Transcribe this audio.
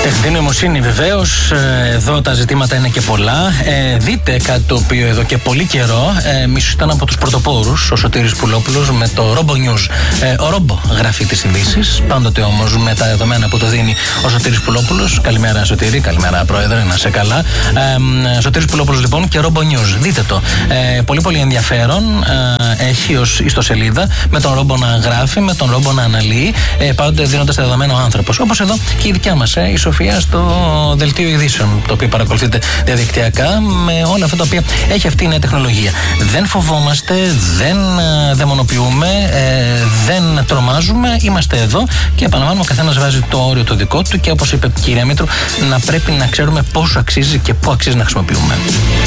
Τεχνητή νοημοσύνη, βεβαίως. Εδώ τα ζητήματα είναι και πολλά. Δείτε κάτι το οποίο εδώ και πολύ καιρό ίσως ήταν από τους πρωτοπόρους, ο Σωτήρης Πουλόπουλος, με το Robo News. Ο Ρομπο γράφει τις ειδήσεις, πάντοτε όμως με τα δεδομένα που το δίνει ο Σωτήρης Πουλόπουλος. Καλημέρα, Σωτήρη, καλημέρα, Πρόεδρε, να σε καλά. Σωτήρης Πουλόπουλος, λοιπόν, και Robo News. Δείτε το. Πολύ πολύ ενδιαφέρον. Έχει ως ιστοσελίδα με τον Ρομπο να γράφει, με τον Ρομπο να αναλύει, πάντοτε δίνοντας τα δεδομένα ο άνθρωπος. Όπως εδώ και η δικιά μας, η Σοφία, στο δελτίο ειδήσεων, το οποίο παρακολουθείτε διαδικτυακά, με όλα αυτά τα οποία έχει αυτή η νέα τεχνολογία. Δεν φοβόμαστε, δεν δαιμονοποιούμε, δεν τρομάζουμε. Είμαστε εδώ και επαναλαμβάνουμε, ο καθένας βάζει το όριο το δικό του και, όπως είπε η κυρία Μήτρου, να πρέπει να ξέρουμε πόσο αξίζει και πού αξίζει να χρησιμοποιούμε.